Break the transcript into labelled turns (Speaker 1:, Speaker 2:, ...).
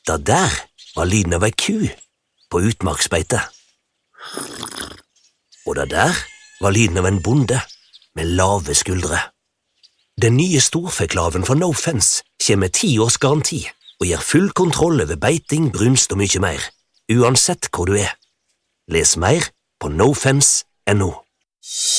Speaker 1: Det der var lyden av ei ku på utmarksbeite. Og det der var lyden av en bonde med lave skuldre. Den nye storfeklaven fra No Fence kommer med 10 års garanti og gir full kontroll over beiting, brunst og mye mer, uansett hvor du er. Les mer på nofence.no.